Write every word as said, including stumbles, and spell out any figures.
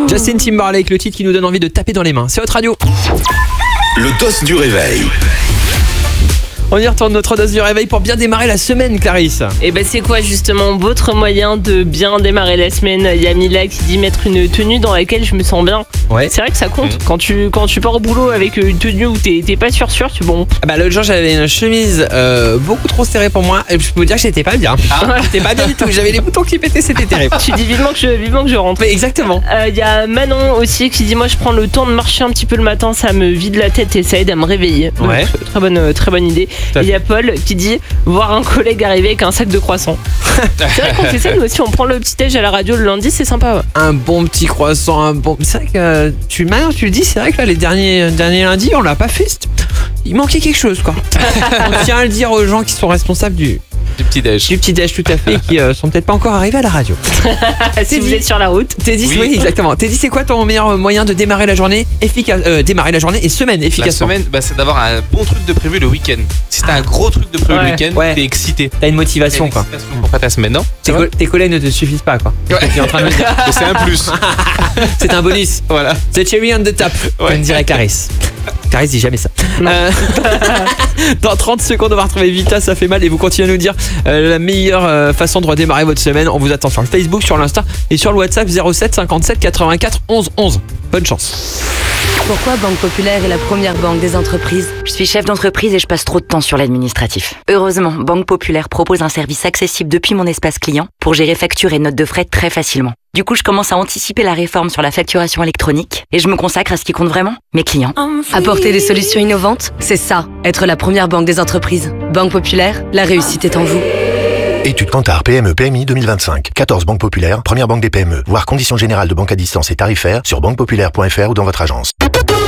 Justin Timberlake, le titre qui nous donne envie de taper dans les mains. C'est votre radio. Le toss du réveil. On y retourne, notre dose du réveil pour bien démarrer la semaine, Clarisse. Et ben c'est quoi justement votre moyen de bien démarrer la semaine? Il y a Mila qui dit mettre une tenue dans laquelle je me sens bien. Ouais. C'est vrai que ça compte. Mmh. Quand tu quand tu pars au boulot avec une tenue où t'es, t'es pas sûr sûr, tu bon. Ah bah l'autre jour j'avais une chemise euh, beaucoup trop serrée pour moi et je peux vous dire que j'étais pas bien. Ah, j'étais pas bien du tout. J'avais les boutons qui pétaient, c'était terrible. Tu dis vivement que je vivement que je rentre. Mais exactement. Il euh, y a Manon aussi qui dit moi je prends le temps de marcher un petit peu le matin, ça me vide la tête et ça aide à me réveiller. Ouais. Donc, très bonne très bonne idée. Et il y a Paul qui dit voir un collègue arriver avec un sac de croissants. C'est vrai qu'on fait ça nous aussi, on prend le petit déj à la radio le lundi, c'est sympa. Ouais. Un bon petit croissant, un bon. C'est vrai que euh, tu maintenant tu le dis, c'est vrai que là les derniers derniers lundis on l'a pas fait. Il manquait quelque chose quoi. On tient à le dire aux gens qui sont responsables du Du petit déj. Du petit déj tout à fait, qui euh, sont peut-être pas encore arrivés à la radio. Si vous dit, êtes sur la route. T'es dit, oui. oui, exactement. T'es dit, c'est quoi ton meilleur moyen de démarrer la journée efficace, euh, démarrer la journée et semaine efficacement? La semaine, bah, c'est d'avoir un bon truc de prévu le week-end. Si t'as un gros truc de prévu ouais. le week-end, ouais. t'es excité. T'as une motivation, t'as une quoi. Pour faire ta semaine, non? Tes, co- tes collègues ne te suffisent pas, quoi. Ouais. T'es en train de me dire. Mais c'est un plus. C'est un bonus. Voilà. The cherry on the top, Ouais. comme dirait Clarisse. Clarisse dit jamais ça. Euh, dans trente secondes, on va retrouver Vita, ça fait mal. Et vous continuez à nous dire euh, la meilleure euh, façon de redémarrer votre semaine. On vous attend sur le Facebook, sur l'Insta et sur le WhatsApp zéro sept cinquante-sept quatre-vingt-quatre onze onze. Bonne chance. Pourquoi Banque Populaire est la première banque des entreprises? Je suis chef d'entreprise et je passe trop de temps sur l'administratif. Heureusement, Banque Populaire propose un service accessible depuis mon espace client pour gérer factures et notes de frais très facilement. Du coup, je commence à anticiper la réforme sur la facturation électronique et je me consacre à ce qui compte vraiment, mes clients. Apporter des solutions innovantes, c'est ça, être la première banque des entreprises. Banque Populaire, la réussite est en vous. Étude Kantar P M E P M I deux mille vingt-cinq. quatorze banques populaires, première banque des P M E. Voir conditions générales de banque à distance et tarifaires sur banque populaire point f r ou dans votre agence.